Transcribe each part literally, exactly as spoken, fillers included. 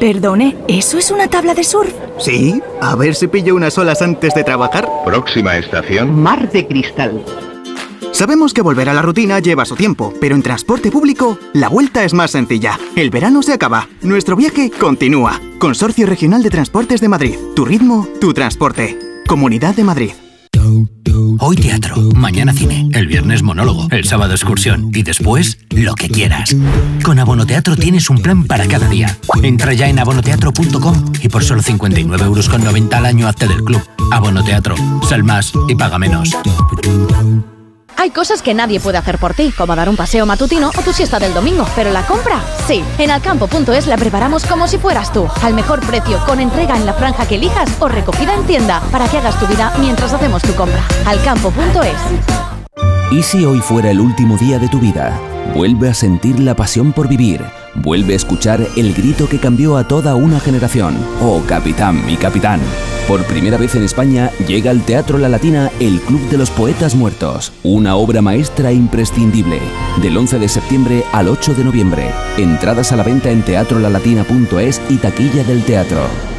Perdone, ¿eso es una tabla de surf? Sí, a ver si pillo unas olas antes de trabajar. Próxima estación: Mar de Cristal. Sabemos que volver a la rutina lleva su tiempo, pero en transporte público la vuelta es más sencilla. El verano se acaba, nuestro viaje continúa. Consorcio Regional de Transportes de Madrid. Tu ritmo, tu transporte. Comunidad de Madrid. Hoy teatro, mañana cine, el viernes monólogo, el sábado excursión y después lo que quieras. Con Abonoteatro tienes un plan para cada día. Entra ya en abonoteatro punto com y por solo cincuenta y nueve euros con noventa al año hazte del club. Abonoteatro, sal más y paga menos. Hay cosas que nadie puede hacer por ti, como dar un paseo matutino o tu siesta del domingo, pero la compra, sí. En alcampo punto es la preparamos como si fueras tú, al mejor precio, con entrega en la franja que elijas o recogida en tienda, para que hagas tu vida mientras hacemos tu compra. alcampo punto es. ¿Y si hoy fuera el último día de tu vida? Vuelve a sentir la pasión por vivir. Vuelve a escuchar el grito que cambió a toda una generación. Oh, capitán, mi capitán. Por primera vez en España llega al Teatro La Latina el Club de los Poetas Muertos. Una obra maestra imprescindible. Del once de septiembre al ocho de noviembre. Entradas a la venta en teatro la latina punto es y taquilla del teatro.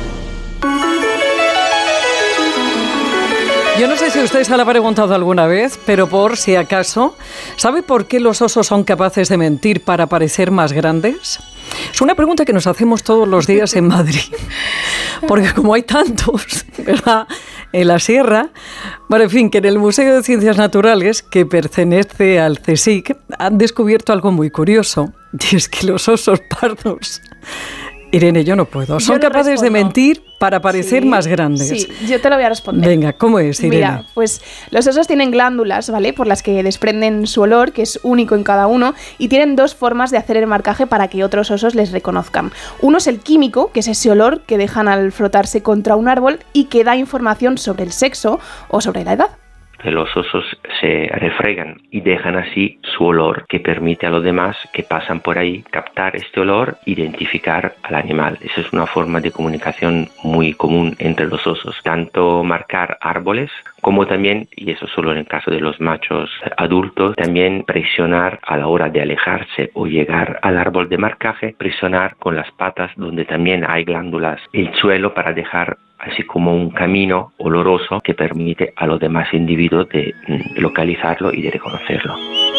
Yo no sé si usted se lo ha preguntado alguna vez, pero por si acaso, ¿sabe por qué los osos son capaces de mentir para parecer más grandes? Es una pregunta que nos hacemos todos los días en Madrid, porque como hay tantos, ¿verdad?, en la sierra, bueno, en fin, que en el Museo de Ciencias Naturales, que pertenece al CSIC, han descubierto algo muy curioso, y es que los osos pardos... Irene, yo no puedo. Son capaces de mentir para parecer sí, más grandes. Sí, yo te lo voy a responder. Venga, ¿cómo es, Irene? Mira, pues los osos tienen glándulas, ¿vale?, por las que desprenden su olor, que es único en cada uno, y tienen dos formas de hacer el marcaje para que otros osos les reconozcan. Uno es el químico, que es ese olor que dejan al frotarse contra un árbol y que da información sobre el sexo o sobre la edad. Los osos se refregan y dejan así su olor, que permite a los demás que pasan por ahí captar este olor, identificar al animal. Esa es una forma de comunicación muy común entre los osos, tanto marcar árboles como también, y eso solo en el caso de los machos adultos, también presionar a la hora de alejarse o llegar al árbol de marcaje, presionar con las patas donde también hay glándulas el suelo para dejar así como un camino oloroso que permite a los demás individuos de localizarlo y de reconocerlo.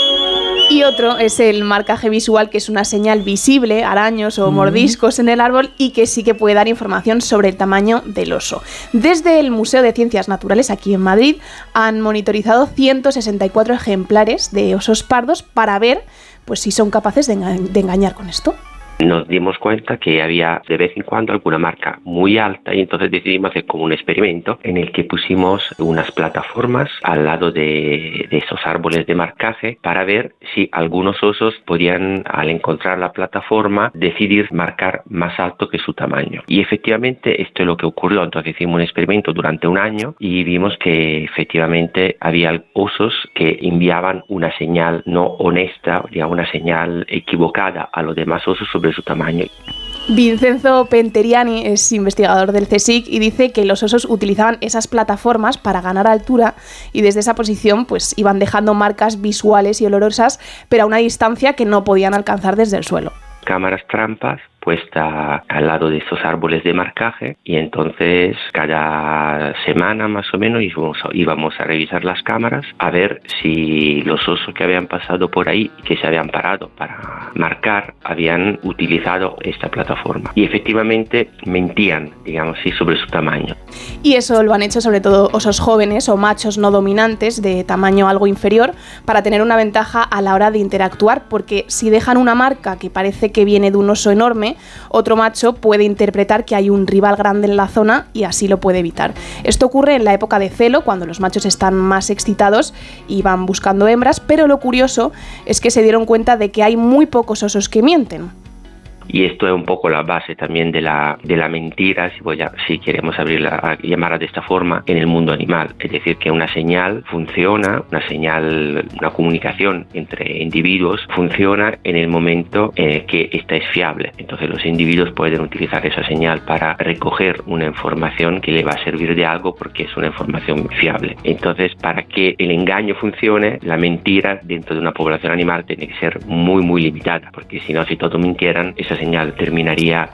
Y otro es el marcaje visual, que es una señal visible, araños o mordiscos en el árbol, y que sí que puede dar información sobre el tamaño del oso. Desde el Museo de Ciencias Naturales aquí en Madrid han monitorizado ciento sesenta y cuatro ejemplares de osos pardos para ver, pues, si son capaces de, enga- de engañar con esto. Nos dimos cuenta que había de vez en cuando alguna marca muy alta y entonces decidimos hacer como un experimento en el que pusimos unas plataformas al lado de, de esos árboles de marcaje para ver si algunos osos podían, al encontrar la plataforma, decidir marcar más alto que su tamaño. Y efectivamente esto es lo que ocurrió. Entonces hicimos un experimento durante un año y vimos que efectivamente había osos que enviaban una señal no honesta, digamos, una señal equivocada a los demás osos sobre su tamaño. Vincenzo Penteriani es investigador del CSIC y dice que los osos utilizaban esas plataformas para ganar altura y desde esa posición pues iban dejando marcas visuales y olorosas, pero a una distancia que no podían alcanzar desde el suelo. Cámaras trampas puesta al lado de estos árboles de marcaje y entonces cada semana más o menos íbamos a, íbamos a revisar las cámaras a ver si los osos que habían pasado por ahí y que se habían parado para marcar habían utilizado esta plataforma y efectivamente mentían, digamos así, sobre su tamaño. Y eso lo han hecho sobre todo osos jóvenes o machos no dominantes de tamaño algo inferior para tener una ventaja a la hora de interactuar, porque si dejan una marca que parece que viene de un oso enorme, otro macho puede interpretar que hay un rival grande en la zona y así lo puede evitar. Esto ocurre en la época de celo, cuando los machos están más excitados y van buscando hembras, pero lo curioso es que se dieron cuenta de que hay muy pocos osos que mienten. Y esto es un poco la base también de la, de la mentira, si, voy a, si queremos abrirla, llamarla de esta forma, en el mundo animal. Es decir, que una señal funciona, una señal, una comunicación entre individuos funciona en el momento en el que esta es fiable. Entonces los individuos pueden utilizar esa señal para recoger una información que le va a servir de algo porque es una información fiable. Entonces, para que el engaño funcione, la mentira dentro de una población animal tiene que ser muy, muy limitada, porque si no, si todos mintieran, esa señal terminaría